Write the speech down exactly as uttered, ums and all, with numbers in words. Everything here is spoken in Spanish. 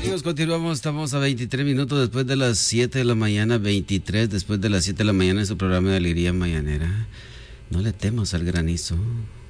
Amigos, continuamos, estamos a veintitrés minutos después de las siete de la mañana, veintitrés después de las siete de la mañana en su programa de Alegría Mañanera. No le temas al granizo.